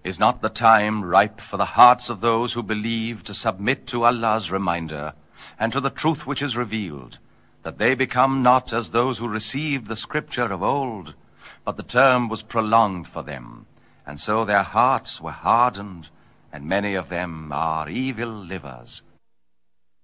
Is not the time ripe for the hearts of those who believe to submit to Allah's reminder and to the truth which is revealed, that they become not as those who received the scripture of old, but the term was prolonged for them, and so their hearts were hardened, and many of them are evil livers.